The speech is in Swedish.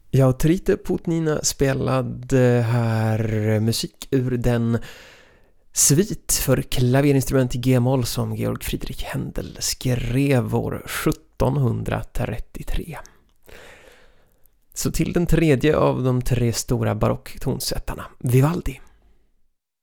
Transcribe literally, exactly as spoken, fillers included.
Ja, Trite Putnina spelade här musik ur den svit för klaverinstrument i G-moll som Georg Friedrich Händel skrev år sjuttonhundratrettiotre. Så till den tredje av de tre stora barocktonsättarna, Vivaldi.